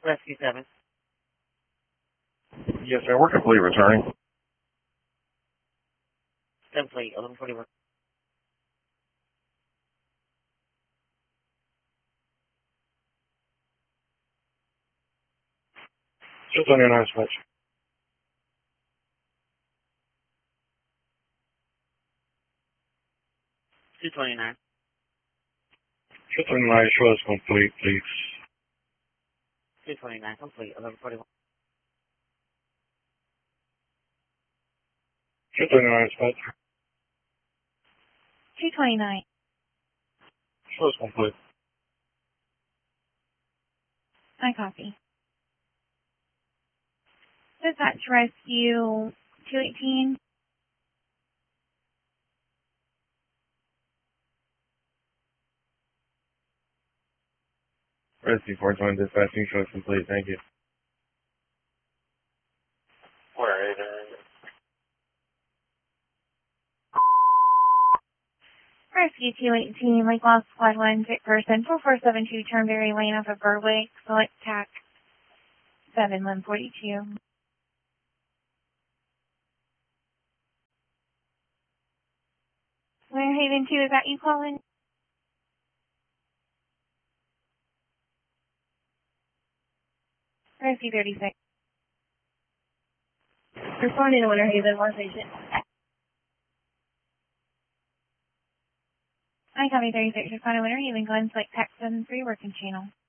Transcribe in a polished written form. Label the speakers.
Speaker 1: Rescue 7.
Speaker 2: Yes, sir. We're complete returning.
Speaker 1: Complete, 1141.
Speaker 2: Just on your 9 switch.
Speaker 1: 229.
Speaker 2: Just on your 9, show us complete, please.
Speaker 1: 229, complete, 1141.
Speaker 2: Just on your 9 switch.
Speaker 3: 229.
Speaker 2: Show us complete.
Speaker 3: I copy. Dispatch Rescue 218.
Speaker 2: Rescue 420 dispatching, show us complete. Thank you.
Speaker 4: Where is it?
Speaker 3: Rescue 218, Lake Lost Squad 1, Victor Central 472, Turnberry Lane off of Berwick, select TAC 7142. Winter Haven 2, is that you calling? Rescue 36.
Speaker 5: Responding to Winter Haven, Los Agent.
Speaker 3: I copy 36, respond to Winter Haven, Glen, select TAC 73, working channel.